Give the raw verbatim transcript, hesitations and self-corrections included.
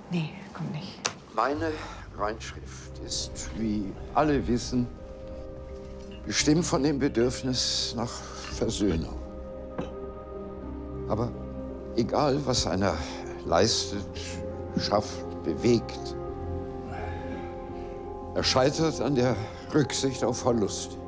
Nee, komm nicht. Meine Reinschrift ist, wie alle wissen, bestimmt von dem Bedürfnis nach Versöhnung. Aber egal, was einer leistet, schafft, bewegt, er scheitert an der Rücksicht auf Verlust.